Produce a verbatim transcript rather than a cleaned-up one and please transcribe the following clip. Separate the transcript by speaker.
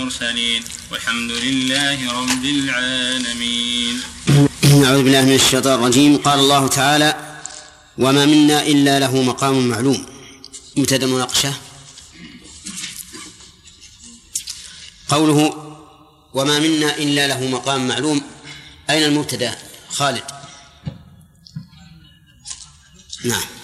Speaker 1: المرسلين والحمد لله رب العالمين.
Speaker 2: أعوذ بالله من الشيطان الرجيم. قال الله تعالى: وما منا إلا له مقام معلوم. مبتدأ مناقشة. قوله وما منا إلا له مقام معلوم، أين المبتدأ؟ خالد. نعم.